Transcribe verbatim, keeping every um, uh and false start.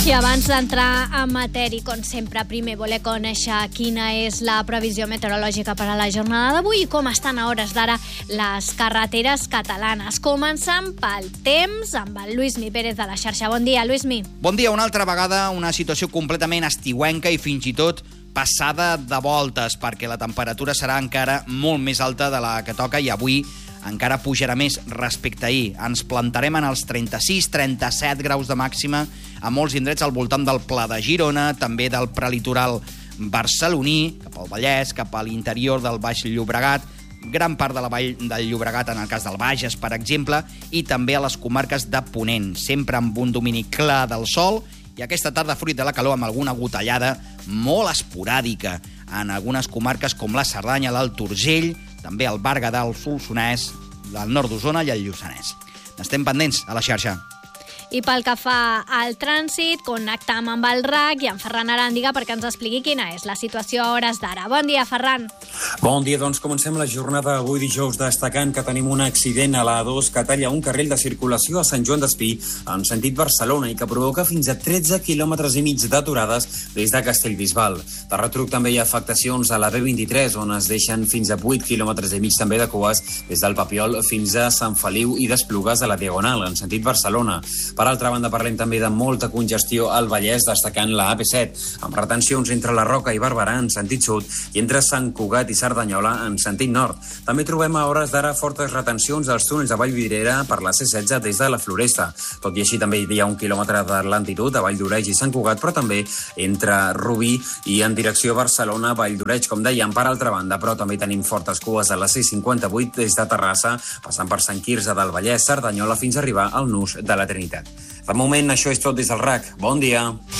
I abans d'entrar en matèria, com sempre, primer voler conèixer quina és la previsió meteorològica per a la jornada d'avui i com estan a hores d'ara les carreteres catalanes. Començant pel temps amb el Lluïsmi Pérez de la xarxa. Bon dia, Lluïsmi. Bon dia, una altra vegada, una situació completament estiuenca i fins i tot passada de voltes, perquè la temperatura serà encara molt més alta de la que toca i avui encara pujarà més respecte a ahir. Ens plantarem en els trenta-sis trenta-set graus de màxima a molts indrets al voltant del Pla de Girona, també del prelitoral barceloní, cap al Vallès, cap a l'interior del Baix Llobregat, gran part de la vall del Llobregat en el cas del Bages, per exemple, i també a les comarques de Ponent, sempre amb un domini clar del sol, i aquesta tarda fruit de la calor amb alguna gotellada molt esporàdica en algunes comarques com la Cerdanya, l'Alt Urgell, també el Berguedà, el Solsonès, el nord d'Osona i el Lluçanès. N'estem pendents a la xarxa. I pel que fa al trànsit, connectam amb el R A C i amb Ferran Aràndiga perquè ens expliqui quina és la situació a hores d'ara. Bon dia, Ferran. Bon dia, doncs comencem la jornada avui dijous destacant que tenim un accident a la A dos que talla un carril de circulació a Sant Joan d'Espí en sentit Barcelona i que provoca fins a tretze quilòmetres i mig d'aturades des de Castellbisbal. De retruc també hi ha afectacions a la B vint-i-tres on es deixen fins a vuit quilòmetres i mig també de cues des del Papiol fins a Sant Feliu i d'Esplugues a la Diagonal en sentit Barcelona. Per altra banda, parlem també de molta congestió al Vallès, destacant la A P set, amb retencions entre la Roca i Barberà en sentit sud i entre Sant Cugat i Cerdanyola en sentit nord. També trobem a hores d'ara fortes retencions dels túnels de Vallvidrera per la C setze des de la Floresta. Tot i així també hi ha un quilòmetre de lentitud a Vall d'Oreig i Sant Cugat, però també entre Rubí i en direcció Barcelona, Vall d'Oreig, com dèiem. Per altra banda, però també tenim fortes cues a la C cinquanta-vuit des de Terrassa, passant per Sant Quirze del Vallès, Cerdanyola, fins a arribar al nus de la Trinitat. De moment, això és tot des del R A C. Bon dia.